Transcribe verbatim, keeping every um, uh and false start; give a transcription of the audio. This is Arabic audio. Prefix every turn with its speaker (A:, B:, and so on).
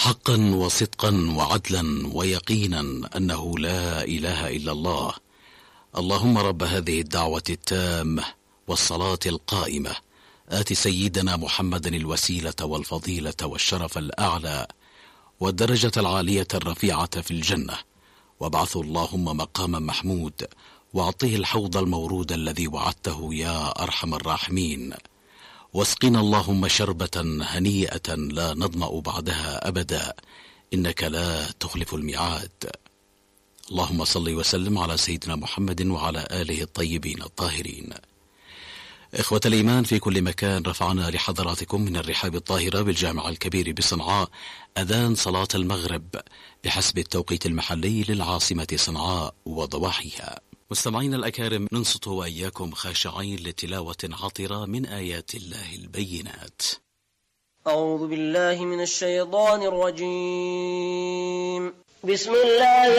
A: حقا وصدقا وعدلا ويقينا أنه لا إله إلا الله. اللهم رب هذه الدعوة التامة والصلاة القائمة آت سيدنا محمدا الوسيلة والفضيلة والشرف الأعلى والدرجة العالية الرفيعة في الجنة، وابعثه اللهم مقاما محمود، واعطه الحوض المورود الذي وعدته يا أرحم الراحمين، واسقنا اللهم شربة هنيئة لا نظمأ بعدها أبدا، إنك لا تخلف الميعاد. اللهم صل وسلم على سيدنا محمد وعلى آله الطيبين الطاهرين. إخوة الإيمان في كل مكان، رفعنا لحضراتكم من الرحاب الطاهرة بالجامع الكبير بصنعاء أذان صلاة المغرب بحسب التوقيت المحلي للعاصمة صنعاء وضواحيها. مستمعين الأكارم، ننصت وإياكم خاشعين لتلاوة عطرة من آيات الله البينات.
B: أعوذ بالله من الشيطان الرجيم. بسم الله